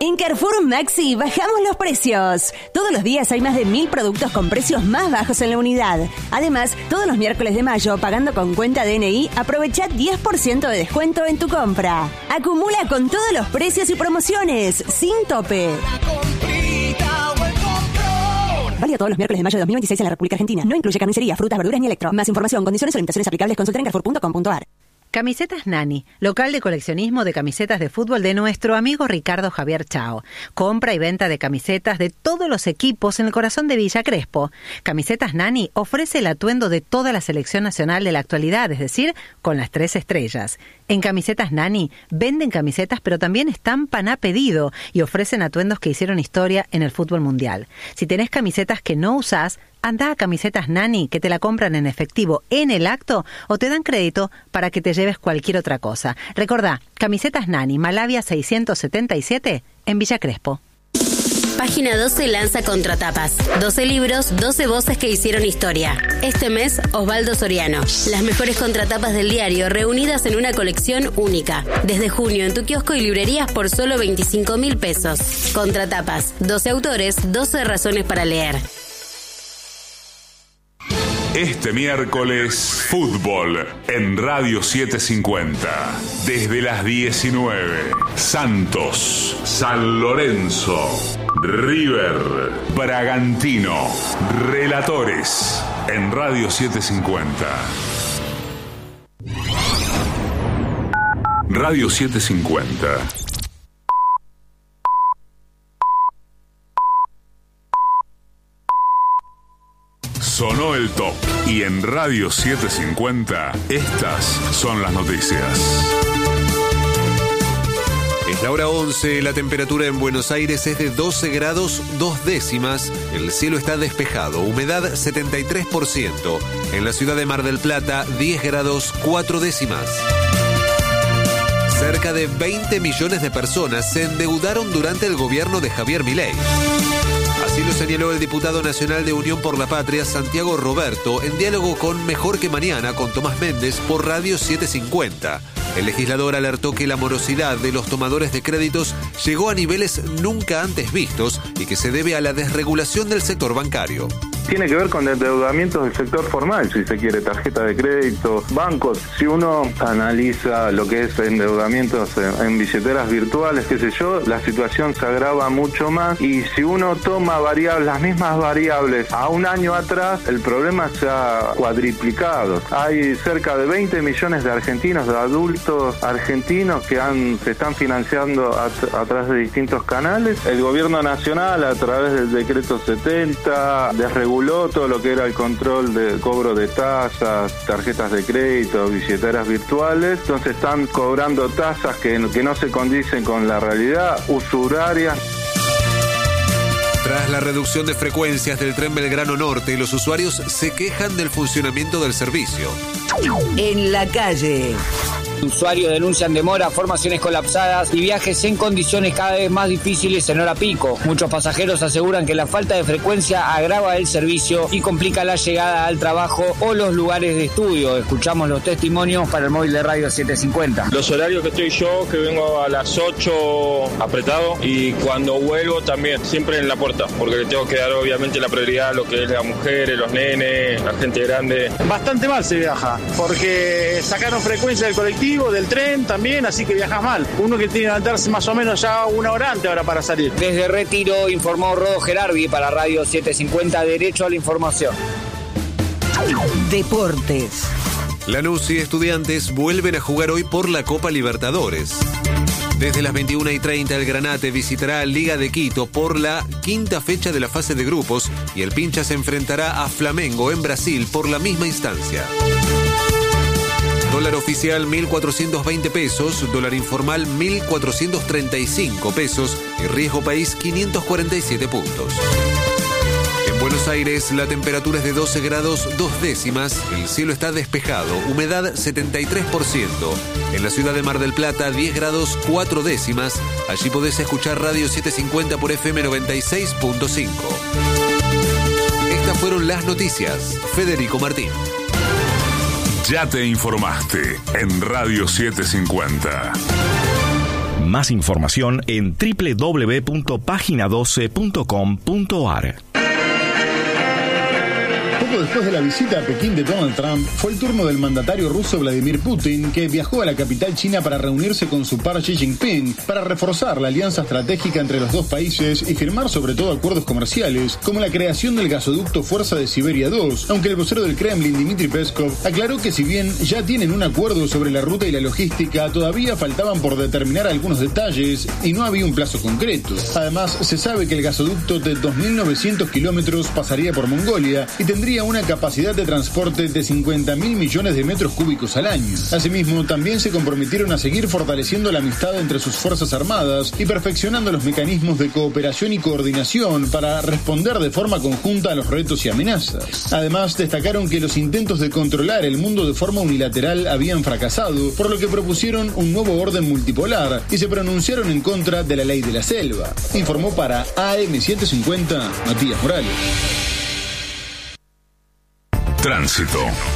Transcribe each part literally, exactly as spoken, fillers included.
En Carrefour Maxi bajamos los precios. Todos los días hay más de mil productos con precios más bajos en la unidad. Además, todos los miércoles de mayo, pagando con cuenta D N I, aprovecha diez por ciento de descuento en tu compra. Acumula con todos los precios y promociones, sin tope. Válido todos los miércoles de mayo de dos mil veintiséis en la República Argentina. No incluye carnicería, frutas, verduras ni electro. Más información, condiciones o limitaciones aplicables, consulta en carrefour punto com punto a r. Camisetas Nani, local de coleccionismo de camisetas de fútbol de nuestro amigo Ricardo Javier Chao. Compra y venta de camisetas de todos los equipos en el corazón de Villa Crespo. Camisetas Nani ofrece el atuendo de toda la selección nacional de la actualidad, es decir, con las tres estrellas. En Camisetas Nani venden camisetas, pero también estampan a pedido y ofrecen atuendos que hicieron historia en el fútbol mundial. Si tenés camisetas que no usás, anda a Camisetas Nani, que te la compran en efectivo en el acto o te dan crédito para que te lleves cualquier otra cosa. Recordá, Camisetas Nani, Malavia seiscientos setenta y siete, en Villa Crespo. Página doce lanza Contratapas. doce libros, doce voces que hicieron historia. Este mes, Osvaldo Soriano. Las mejores contratapas del diario reunidas en una colección única. Desde junio en tu kiosco y librerías por solo veinticinco mil pesos. Contratapas. doce autores, doce razones para leer. Este miércoles, fútbol en Radio setecientos cincuenta. Desde las diecinueve. Santos, San Lorenzo, River, Bragantino. Relatores en Radio setecientos cincuenta. Radio setecientos cincuenta. Sonó el top y en Radio setecientos cincuenta estas son las noticias. Es la hora once, la temperatura en Buenos Aires es de doce grados dos décimas, el cielo está despejado, humedad setenta y tres por ciento. En la ciudad de Mar del Plata, diez grados cuatro décimas. Cerca de veinte millones de personas se endeudaron durante el gobierno de Javier Milei. Así lo señaló el diputado nacional de Unión por la Patria, Santiago Roberto, en diálogo con Mejor que Mañana con Tomás Méndez por Radio setecientos cincuenta. El legislador alertó que la morosidad de los tomadores de créditos llegó a niveles nunca antes vistos y que se debe a la desregulación del sector bancario. Tiene que ver con endeudamientos del sector formal, si se quiere, tarjeta de crédito, bancos. Si uno analiza lo que es endeudamientos en, en billeteras virtuales, qué sé yo, la situación se agrava mucho más. Y si uno toma variables, las mismas variables a un año atrás, el problema se ha cuadriplicado. Hay cerca de veinte millones de argentinos, de adultos argentinos que han, se están financiando a, a través de distintos canales. El gobierno nacional, a través del decreto setenta, desreguló todo lo que era el control de cobro de tasas, tarjetas de crédito, billeteras virtuales. Entonces están cobrando tasas que, que no se condicen con la realidad, usurarias. Tras la reducción de frecuencias del tren Belgrano Norte, los usuarios se quejan del funcionamiento del servicio. En la calle. Usuarios denuncian demora, formaciones colapsadas y viajes en condiciones cada vez más difíciles en hora pico. Muchos pasajeros aseguran que la falta de frecuencia agrava el servicio y complica la llegada al trabajo o los lugares de estudio. Escuchamos los testimonios para el móvil de Radio setecientos cincuenta. Los horarios que estoy yo, que vengo a las ocho apretado y cuando vuelvo también, siempre en la puerta, porque le tengo que dar obviamente la prioridad a lo que es las mujeres, los nenes, la gente grande. Bastante mal se viaja, porque sacaron frecuencia del colectivo, del tren también, así que viajas mal. Uno que tiene que levantarse más o menos ya una hora antes ahora para salir. Desde Retiro informó Rodo Gerardi para Radio setecientos cincuenta, Derecho a la Información. Deportes. Lanús y Estudiantes vuelven a jugar hoy por la Copa Libertadores. Desde las veintiuna y treinta el Granate visitará Liga de Quito por la quinta fecha de la fase de grupos y el Pincha se enfrentará a Flamengo en Brasil por la misma instancia. Dólar oficial mil cuatrocientos veinte pesos, dólar informal mil cuatrocientos treinta y cinco pesos y riesgo país quinientos cuarenta y siete puntos. En Buenos Aires la temperatura es de doce grados dos décimas, el cielo está despejado, humedad setenta y tres por ciento. En la ciudad de Mar del Plata diez grados cuatro décimas, allí podés escuchar Radio setecientos cincuenta por F M noventa y seis punto cinco. Estas fueron las noticias. Federico Martín. Ya te informaste en Radio setecientos cincuenta. Más información en doble u doble u doble u punto página doce punto com punto a r. Poco después de la visita a Pekín de Donald Trump, fue el turno del mandatario ruso Vladimir Putin, que viajó a la capital china para reunirse con su par Xi Jinping, para reforzar la alianza estratégica entre los dos países y firmar sobre todo acuerdos comerciales, como la creación del gasoducto Fuerza de Siberia dos, aunque el vocero del Kremlin, Dmitry Peskov, aclaró que si bien ya tienen un acuerdo sobre la ruta y la logística, todavía faltaban por determinar algunos detalles y no había un plazo concreto. Además, se sabe que el gasoducto de dos mil novecientos kilómetros pasaría por Mongolia y tendría una capacidad de transporte de cincuenta mil millones de metros cúbicos al año. Asimismo, también se comprometieron a seguir fortaleciendo la amistad entre sus fuerzas armadas y perfeccionando los mecanismos de cooperación y coordinación para responder de forma conjunta a los retos y amenazas. Además, destacaron que los intentos de controlar el mundo de forma unilateral habían fracasado, por lo que propusieron un nuevo orden multipolar y se pronunciaron en contra de la ley de la selva. Informó para A M setecientos cincuenta Matías Morales. Tránsito.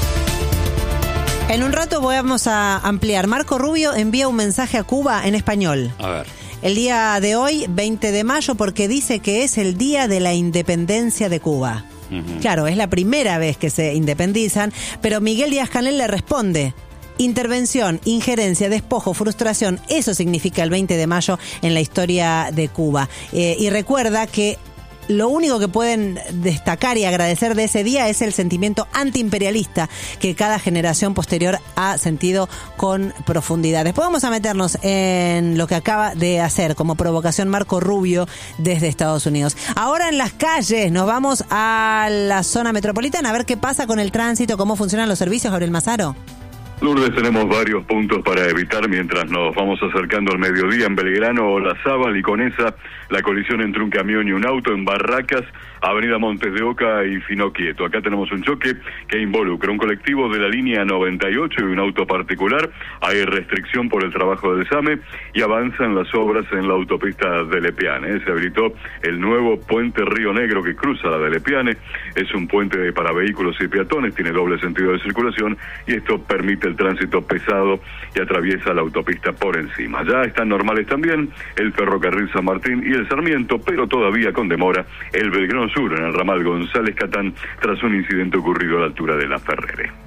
En un rato vamos a ampliar. Marco Rubio envía un mensaje a Cuba en español. A ver. El día de hoy, veinte de mayo, porque dice que es el día de la independencia de Cuba. Uh-huh. Claro, es la primera vez que se independizan, pero Miguel Díaz-Canel le responde: intervención, injerencia, despojo, frustración, eso significa el veinte de mayo en la historia de Cuba. Eh, y recuerda que lo único que pueden destacar y agradecer de ese día es el sentimiento antiimperialista que cada generación posterior ha sentido con profundidad. Después vamos a meternos en lo que acaba de hacer como provocación Marco Rubio desde Estados Unidos. Ahora en las calles nos vamos a la zona metropolitana a ver qué pasa con el tránsito, cómo funcionan los servicios. Gabriel Mazaro. Lourdes, tenemos varios puntos para evitar mientras nos vamos acercando al mediodía en Belgrano o La Sábal, y con esa la colisión entre un camión y un auto en Barracas, Avenida Montes de Oca y Finoquieto. Acá tenemos un choque que involucra un colectivo de la línea noventa y ocho y un auto particular. Hay restricción por el trabajo del SAME y avanzan las obras en la autopista de Lepiane. Se habilitó el nuevo puente Río Negro que cruza la de Lepiane. Es un puente para vehículos y peatones, tiene doble sentido de circulación y esto permite el tránsito pesado y atraviesa la autopista por encima. Ya están normales también el ferrocarril San Martín y el Sarmiento, pero todavía con demora el Belgrano Sur en el ramal González Catán tras un incidente ocurrido a la altura de La Ferrere.